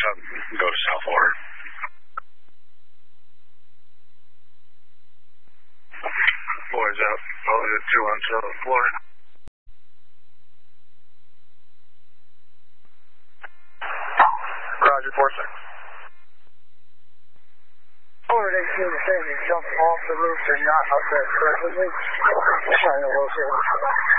up and go to South Florida. Boys out. Probably the 2 on South Florida. Roger, 4-6. Florida 18 to say you jump off the roof and not up there presently. Trying to locate.